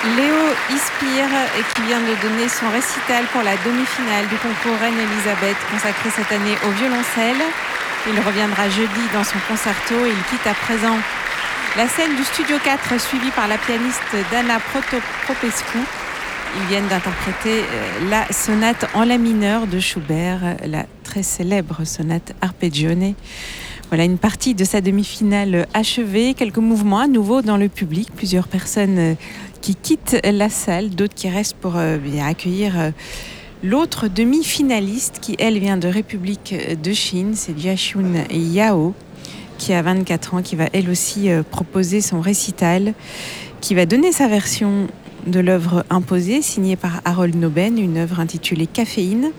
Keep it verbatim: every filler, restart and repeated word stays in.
Léo Ispire, qui vient de donner son récital pour la demi-finale du concours Reine Elisabeth, consacré cette année au violoncelle. Il reviendra jeudi dans son concerto et il quitte à présent la scène du Studio quatre, suivie par la pianiste Dana Protopopescu. Ils viennent d'interpréter la sonate en la mineur de Schubert, la très célèbre sonate Arpeggione. Voilà une partie de sa demi-finale achevée. Quelques mouvements à nouveau dans le public. Plusieurs personnes qui quittent la salle, d'autres qui restent pour bien accueillir l'autre demi-finaliste qui, elle, vient de République de Chine. C'est Jiaxun Yao, qui a vingt-quatre ans, qui va elle aussi proposer son récital, qui va donner sa version de l'œuvre imposée, signée par Harold Noben, une œuvre intitulée Caféine.